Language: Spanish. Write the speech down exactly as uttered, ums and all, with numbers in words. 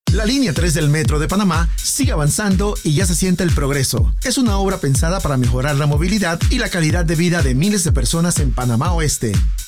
La línea tres del Metro de Panamá sigue avanzando y ya se siente el progreso. Es una obra pensada para mejorar la movilidad y la calidad de vida de miles de personas en Panamá Oeste.